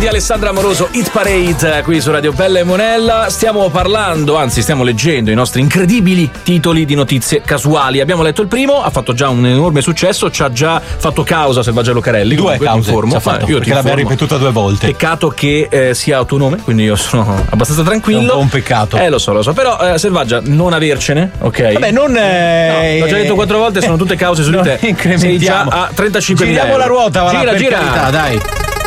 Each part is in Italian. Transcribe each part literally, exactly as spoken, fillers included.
di Alessandra Amoroso, Hit Parade qui su Radio Bella e Monella. Stiamo parlando, anzi stiamo leggendo i nostri incredibili titoli di notizie casuali. Abbiamo letto il primo, ha fatto già un enorme successo, ci ha già fatto causa Selvaggia Lucarelli. Due Comunque, cause, informo, ci ha fatto, io perché l'abbiamo ripetuta due volte. Peccato che eh, sia a tuo nome, quindi io sono abbastanza tranquillo. È un po' un peccato. Eh lo so, lo so, però eh, Selvaggia, non avercene, ok? Vabbè, non eh, no, l'ho già detto quattro volte, sono tutte cause su di te. Sei già a trentacinquemila Giriamo euro. la ruota, va là, gira, per gira. carità, dai.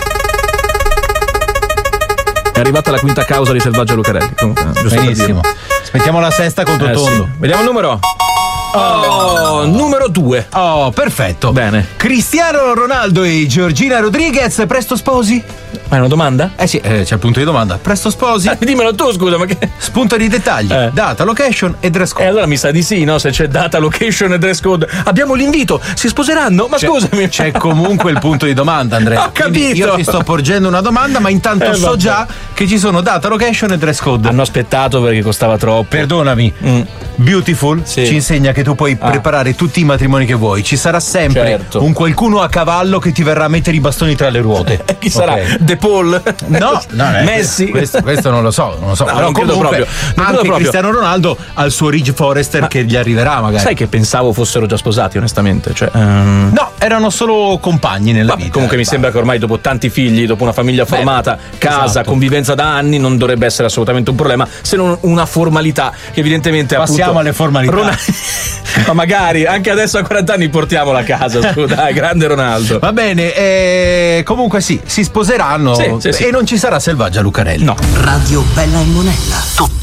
È arrivata la quinta causa di Selvaggia Lucarelli. Comunque, giusto. Benissimo. Aspettiamo la sesta con eh, Totondo. Sì. Vediamo il numero. Oh, numero due. Oh, perfetto. Bene. Cristiano Ronaldo e Georgina Rodriguez presto sposi? Ma è una domanda? Eh sì, eh, c'è il punto di domanda. Presto sposi? Eh, dimmelo tu, scusa, ma che. Spunto di dettagli, Eh. data, location e dress E code. eh, allora mi sa di sì, no? Se c'è data, location e dress code. Abbiamo l'invito, si sposeranno? Ma C'è- scusami. C'è comunque il punto di domanda, Andrea. Ho capito. Quindi io ti sto porgendo una domanda, ma intanto Eh, so vabbè. già che ci sono data, location e dress code. Hanno aspettato perché costava troppo. Perdonami, Mm. Beautiful Sì. ci insegna che tu puoi Ah. preparare tutti i matrimoni che vuoi. Ci sarà sempre Certo. un qualcuno a cavallo che ti verrà a mettere i bastoni tra le ruote. E chi sarà? Ok. De Paul? No, no, no, Messi? Questo, questo non lo so, non lo so. No, Però non credo comunque proprio. Non credo anche proprio. Cristiano Ronaldo ha il suo Ridge Forrester che gli arriverà magari. Sai che pensavo fossero già sposati, onestamente. Cioè, ehm, No, erano solo compagni nella vabbè, vita. comunque mi Eh, sembra che ormai dopo tanti figli, dopo una famiglia formata, casa, esatto. convivenza da anni, non dovrebbe essere assolutamente un problema, se non una formalità che evidentemente Passiamo appunto, alle formalità. Ronaldo- ma magari anche adesso a quaranta anni portiamola a casa, scusa, dai, grande Ronaldo. Va bene, eh, comunque sì, si sposeranno Sì, sì, sì. e non ci sarà Selvaggia Lucarelli. No. Radio Bella e Monella. Tutto